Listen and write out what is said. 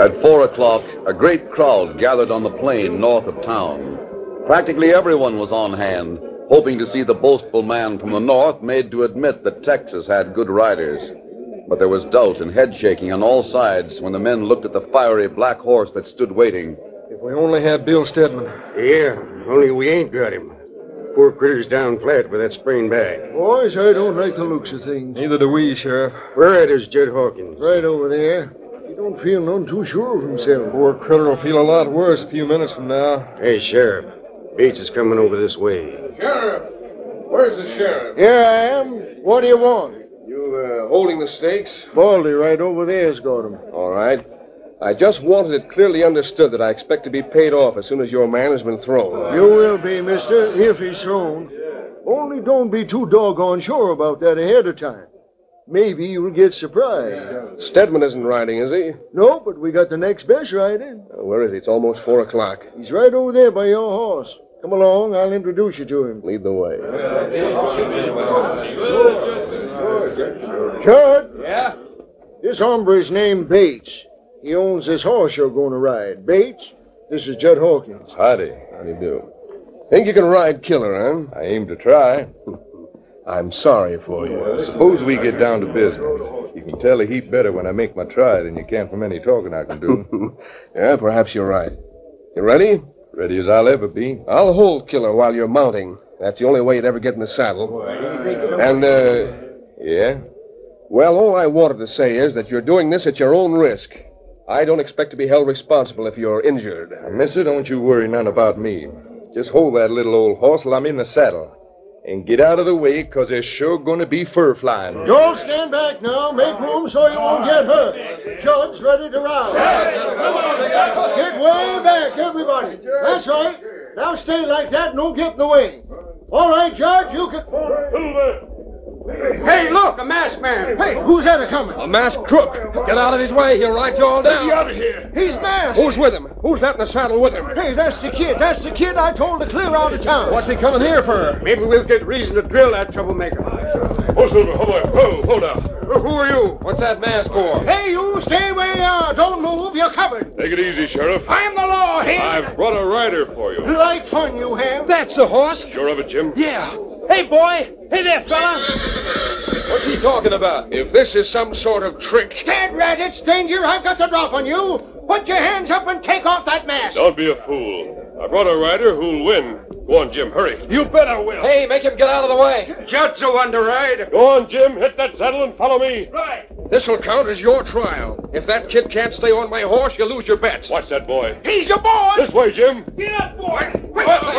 At 4 o'clock, a great crowd gathered on the plain north of town. Practically everyone was on hand, hoping to see the boastful man from the north made to admit that Texas had good riders. But there was doubt and head-shaking on all sides when the men looked at the fiery black horse that stood waiting. If we only had Bill Stedman. Yeah, only we ain't got him. Poor critter's down flat with that sprained back. Boys, I don't like the looks of things. Neither do we, Sheriff. Where at is Jed Hawkins? Right over there. He don't feel none too sure of himself. Poor critter will feel a lot worse a few minutes from now. Hey, Sheriff. Bates is coming over this way. Sheriff! Where's the sheriff? Here I am. What do you want? You, holding the stakes? Baldy right over there's got him. All right. I just wanted it clearly understood that I expect to be paid off as soon as your man has been thrown. You will be, mister, if he's thrown. Only don't be too doggone sure about that ahead of time. Maybe you'll get surprised. Stedman isn't riding, is he? No, but we got the next best riding. Where is he? It's almost 4 o'clock. He's right over there by your horse. Come along, I'll introduce you to him. Lead the way. Chud, Yeah? this hombre's named Bates. He owns this horse you're going to ride. Bates, this is Jed Hawkins. Howdy. How do you do? Think you can ride Killer, huh? I aim to try. I'm sorry for you. Suppose we get down to business. You can tell a heap better when I make my try than you can from any talking I can do. Yeah, perhaps you're right. You ready? Ready as I'll ever be. I'll hold Killer while you're mounting. That's the only way you'd ever get in the saddle. And, Yeah? well, all I wanted to say is that you're doing this at your own risk. I don't expect to be held responsible if you're injured. Mister, don't you worry none about me. Just hold that little old horse till I'm in the saddle. And get out of the way, 'cause there's sure going to be fur flying. Don't stand back now. Make room so you won't get hurt. Jud's ready to ride. Get way back, everybody. That's right. Now stay like that and don't get in the way. All right, Judge, you can... Hey, look, a masked man. Hey, who's that a-coming? A masked crook. Get out of his way. He'll ride you all down. Get out of here. He's masked. Who's with him? Who's that in the saddle with him? Hey, that's the kid. That's the kid I told to clear out of town. What's he coming here for? Maybe we'll get reason to drill that troublemaker. Oh, Silver, hold up. Who are you? What's that mask for? Hey, you stay where you are. Don't move. You're covered. Take it easy, Sheriff. I am the law here. I've brought a rider for you. Like fun you have. That's the horse. Sure of it, Jim? Yeah. Hey, boy. Hey there, fella. What's he talking about? If this is some sort of trick... Stand right, it's danger. I've got the drop on you. Put your hands up and take off that mask. Don't be a fool. I brought a rider who'll win. Go on, Jim, hurry. You better will. Hey, make him get out of the way. Jud's the one to ride. Go on, Jim, hit that saddle and follow me. Right. This'll count as your trial. If that kid can't stay on my horse, you lose your bets. Watch that boy. He's your boy. This way, Jim. Get up, boy. What's